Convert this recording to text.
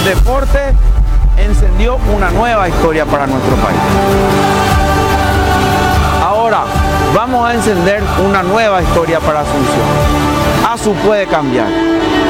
el deporte encendió una nueva historia para nuestro país. Ahora vamos a encender una nueva historia para Asunción. ASU puede cambiar.